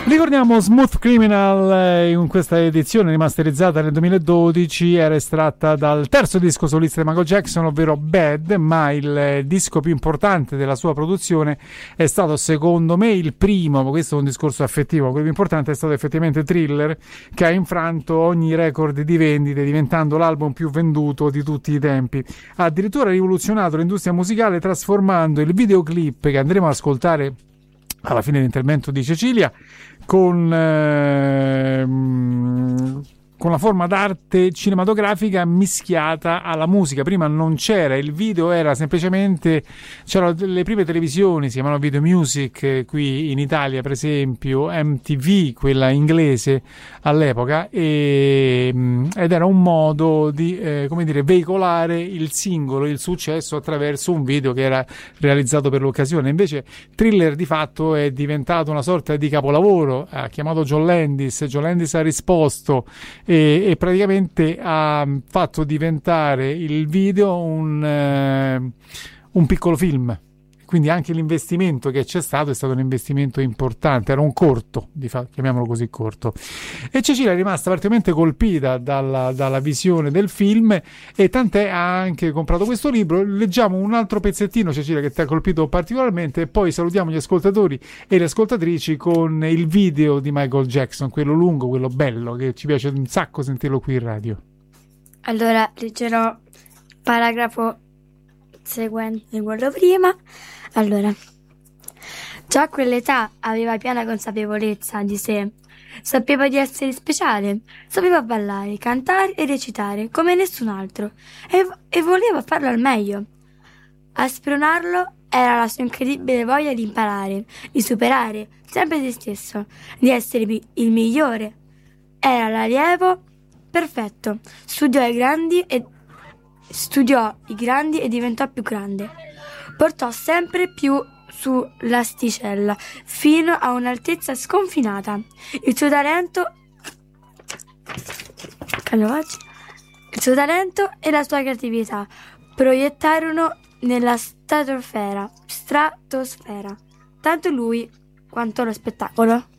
Ricordiamo Smooth Criminal, in questa edizione rimasterizzata nel 2012, era estratta dal terzo disco solista di Michael Jackson, ovvero Bad, ma il disco più importante della sua produzione è stato, secondo me, il primo, ma questo è un discorso affettivo, quello più importante è stato effettivamente Thriller, che ha infranto ogni record di vendite, diventando l'album più venduto di tutti i tempi. Ha addirittura rivoluzionato l'industria musicale trasformando il videoclip che andremo ad ascoltare alla fine dell'intervento di Cecilia con la forma d'arte cinematografica mischiata alla musica. Prima non c'era, il video era semplicemente, c'erano le prime televisioni, si chiamavano Video Music, qui in Italia per esempio MTV, quella inglese all'epoca, ed era un modo di come dire, veicolare il singolo, il successo attraverso un video che era realizzato per l'occasione. Invece Thriller di fatto è diventato una sorta di capolavoro. Ha chiamato John Landis ha risposto e praticamente ha fatto diventare il video un piccolo film. Quindi anche l'investimento che c'è stato è stato un investimento importante, era un corto, chiamiamolo così, corto. E Cecilia è rimasta particolarmente colpita dalla visione del film, e tant'è ha anche comprato questo libro. Leggiamo un altro pezzettino, Cecilia, che ti ha colpito particolarmente, e poi salutiamo gli ascoltatori e le ascoltatrici con il video di Michael Jackson, quello lungo, quello bello, che ci piace un sacco sentirlo qui in radio. Allora, leggerò il paragrafo seguente di quello prima. Allora, già a quell'età aveva piena consapevolezza di sé, sapeva di essere speciale, sapeva ballare, cantare e recitare come nessun altro, e voleva farlo al meglio. A spronarlo era la sua incredibile voglia di imparare, di superare sempre se stesso, di essere il migliore. Era l'allievo perfetto, studiò i grandi e diventò più grande. Portò sempre più sull'asticella, fino a un'altezza sconfinata. Il suo talento e la sua creatività proiettarono nella stratosfera, tanto lui quanto lo spettacolo.